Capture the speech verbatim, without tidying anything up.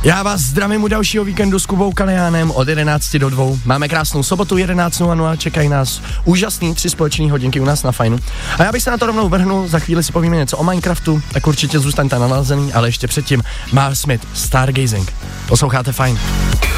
Já vás zdravím u dalšího víkendu s Kubou Kaliánem od jedenácti do dvou. Máme krásnou sobotu jedenáct nula nula, čekají nás úžasný tři společní hodinky u nás na Fajnu. A já bych se na to rovnou vrhnul, za chvíli si povíme něco o Minecraftu, tak určitě zůstaňte nalazený, ale ještě předtím Mark Smith, Stargazing. Posloucháte Fajn.